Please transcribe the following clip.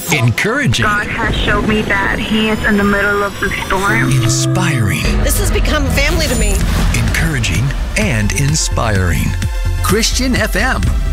Encouraging. God has showed me that He is in the middle of the storm. Inspiring. This has become family to me. Encouraging and inspiring. Christian FM.